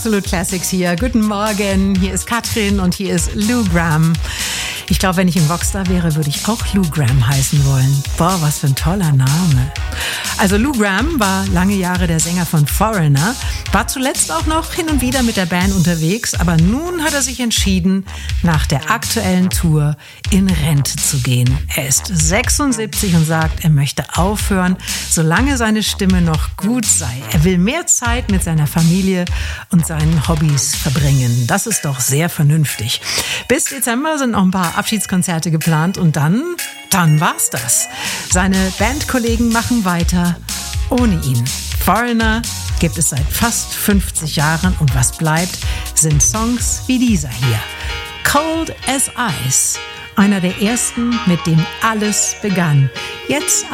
Absolute Classics hier. Guten Morgen, hier ist Katrin und hier ist Lou Gramm. Ich glaube, wenn ich ein Rockstar wäre, würde ich auch Lou Gramm heißen wollen. Boah, was für ein toller Name. Also Lou Gramm war lange Jahre der Sänger von Foreigner, war zuletzt auch noch hin und wieder mit der Band unterwegs, aber nun hat er sich entschieden, nach der aktuellen Tour in Rente zu gehen. Er ist 76 und sagt, er möchte aufhören, solange seine Stimme noch gut sei. Er will mehr Zeit mit seiner Familie und seinen Hobbys verbringen. Das ist doch sehr vernünftig. Bis Dezember sind noch ein paar Abschiedskonzerte geplant und dann war's das. Seine Bandkollegen machen weiter ohne ihn. Foreigner gibt es seit fast 50 Jahren und was bleibt, sind Songs wie dieser hier. Cold as Ice, einer der ersten, mit dem alles begann. Jetzt